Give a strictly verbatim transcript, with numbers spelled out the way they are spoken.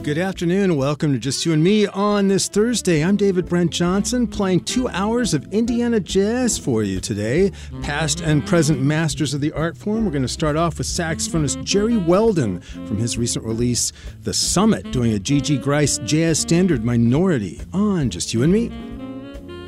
Good afternoon. Welcome to Just You and Me on this Thursday. I'm David Brent Johnson, playing two hours of Indiana jazz for you today. Past and present masters of the art form. We're going to start off with saxophonist Jerry Weldon from his recent release, The Summit, doing a G G. Grice jazz standard, Minority, on Just You and Me.